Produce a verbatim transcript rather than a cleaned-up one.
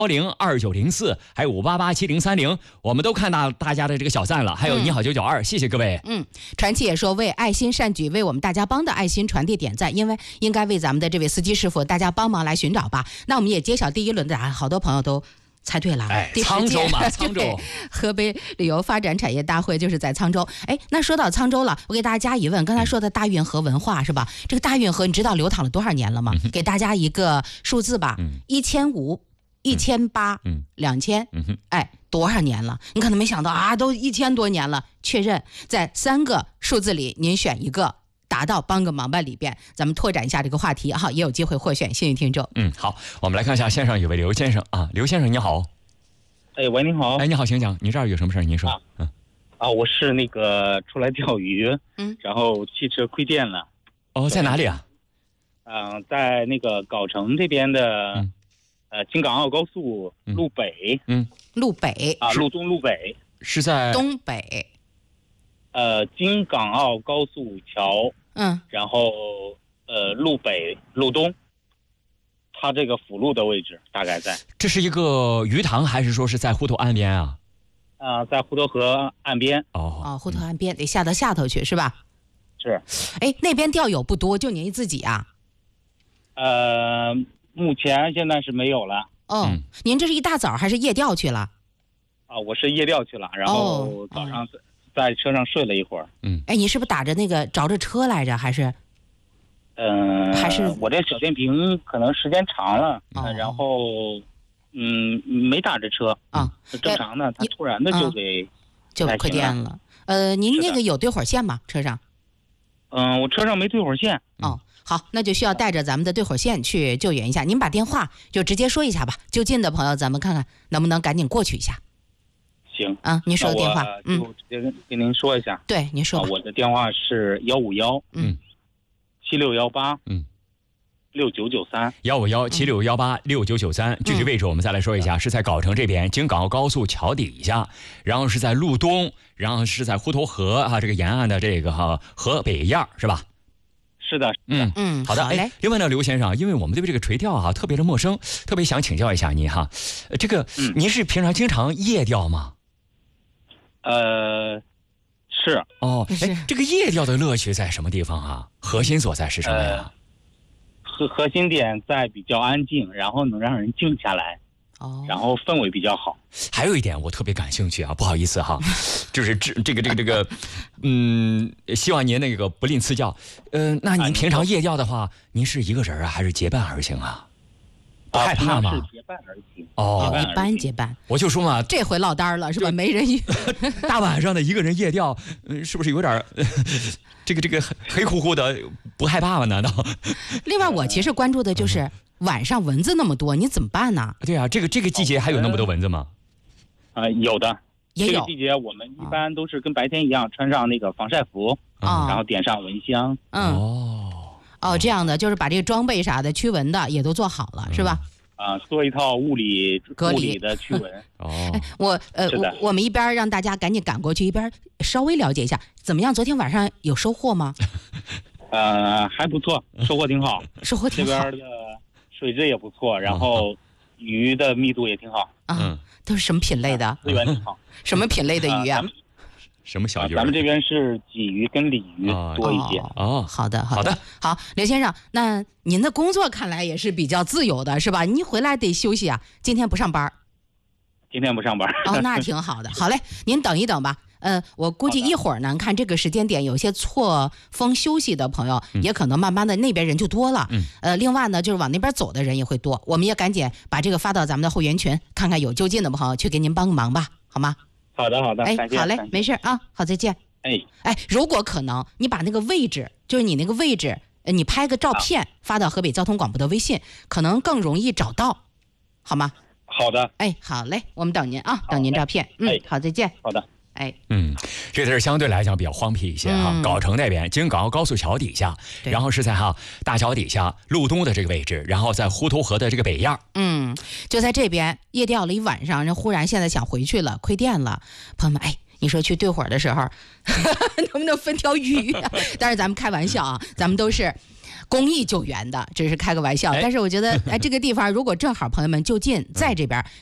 幺零二九零四，还有五八八七零三零，我们都看到大家的这个小赞了。还有你好九九二，谢谢各位。 嗯，传奇也说为爱心善举，为我们大家帮的爱心传递点赞，因为应该为咱们的这位司机师傅大家帮忙来寻找吧。那我们也揭晓第一轮的答案，好多朋友都猜对了。 哎，沧州嘛，沧州， 河北旅游发展产业大会就是在沧州。哎，那说到沧州了，我给大家加疑问，刚才说的大运河文化是吧？这个大运河你知道流淌了多少年了吗？嗯、给大家一个数字吧，一千五。一千八，嗯，两千，嗯哼，哎，多少年了？你可能没想到啊，都一千多年了。确认在三个数字里，您选一个，达到帮个忙吧里边，咱们拓展一下这个话题哈，也有机会获选幸运听众。 嗯，好，我们来看一下线上有位刘先生啊，刘先生你好。 哎，喂，你好。 哎，你好，请讲，你这儿有什么事儿？您说。啊、 嗯。啊，我是那个出来钓鱼，嗯，然后汽车亏电了。 哦，在哪里啊？ 嗯、呃，在那个藁城这边的。嗯呃，京港澳高速路北， 嗯，路北啊，路东路北是在东北， 呃，京港澳高速桥， 嗯， 然后呃，路北路东，它这个辅路的位置大概在。 这是一个鱼塘，还是说是在滹沱岸边啊？ 啊、呃，在滹沱河岸边。 哦哦，滹沱岸边得下到下头去是吧？ 是。 哎，那边钓友不多，就您自己啊？ 呃。目前现在是没有了。 哦、嗯，您这是一大早还是夜钓去了？ 啊，我是夜钓去了，然后早上在车上睡了一会儿。 嗯， 哎，你是不是打着那个着着车来着，还是？ 嗯、呃， 还是我这小电瓶可能时间长了，哦、然后嗯没打着车啊， 是正常的，它突然的就给、 嗯、就亏电了。呃，您那个有对火线吗？车上？ 嗯、呃，我车上没对火线。 哦。好，那就需要带着咱们的对火线去救援一下。您把电话就直接说一下吧，就近的朋友，咱们看看能不能赶紧过去一下。 行， 啊，您说的电话， 嗯，就直接跟跟您说一下。 对，您说吧。 啊、我的电话是幺五幺， 嗯， 七六幺八， 嗯， 六九九三， 幺五幺七六幺八六九九三。具体位置我们再来说一下，嗯、是在藁城这边京港澳高速桥底下，然后是在路东，然后是在滹沱河啊这个沿岸的这个哈、啊、河北沿是吧？ 是的， 嗯嗯， 好的。哎，另外呢，刘先生，因为我们对这个垂钓啊特别的陌生，特别想请教一下您哈，呃、这个、嗯、您是平常经常夜钓吗？ 呃，是。 哦，哎，这个夜钓的乐趣在什么地方啊？核心所在是什么呀？ 呃、核核心点在比较安静，然后能让人静下来。 哦， 然后氛围比较好。 还有一点我特别感兴趣啊，不好意思哈，就是这这个这个这个，嗯，希望您那个不吝赐教。呃，那您平常夜钓的话，您是一个人啊，还是结伴而行啊？不害怕吗？ 是结伴而行。 哦， 一般结伴。 我就说嘛， 这回落单了是吧？没人大晚上的一个人夜钓，嗯，是不是有点这个这个黑乎乎的，不害怕吗？难道？ 另外，我其实关注的就是。嗯晚上蚊子那么多，你怎么办呢？ 对啊，这个这个季节还有那么多蚊子吗？ 啊、呃，有的， 也有。 这个季节我们一般都是跟白天一样，穿上那个防晒服， 嗯、 然后点上蚊香。 嗯， 哦哦，这样的就是把这个装备啥的驱蚊的也都做好了，嗯、是吧？ 啊、呃，做一套物理隔离物理的驱蚊。 哦， 哎、我呃我我们一边让大家赶紧赶过去，一边稍微了解一下怎么样。昨天晚上有收获吗？ 呃，还不错，收获挺好， 收获挺好。 这边的水质也不错，然后鱼的密度也挺好。 啊，都是什么品类的？ 资源挺好。 什么品类的鱼啊？ 呃、 什么小鱼？ 咱们这边是鲫鱼跟鲤鱼多一些。 哦， 哦好的， 好的， 好，刘先生，那您的工作看来也是比较自由的，是吧？您回来得休息啊，今天不上班。 今天不上班。 哦，那挺好的。好嘞，您等一等吧。呃，我估计一会儿呢，看这个时间点，有些错峰休息的朋友，嗯、也可能慢慢的那边人就多了。 嗯。 呃，另外呢，就是往那边走的人也会多，我们也赶紧把这个发到咱们的会员群，看看有就近的朋友去给您帮个忙吧，好吗？ 好的，好的。 哎，好嘞，没事啊，好，再见。 哎哎，如果可能，你把那个位置，就是你那个位置，你拍个照片发到河北交通广播的微信，可能更容易找到，好吗？ 好的。 哎，好嘞，我们等您啊，等您照片。嗯， 哎、 好，再见。 好的。 哎， 嗯，这地儿相对来讲比较荒僻一些哈， 嗯、 藁城那边京港澳高速桥底下，然后是在哈大桥底下路东的这个位置，然后在滹沱河的这个北沿。 嗯，就在这边夜钓了一晚上，人忽然现在想回去了，亏电了，朋友们，哎。你说去对火的时候，能不能分条鱼、啊？但是咱们开玩笑啊，咱们都是公益救援的，这是开个玩笑。但是我觉得，哎，这个地方如果正好朋友们就近在这边，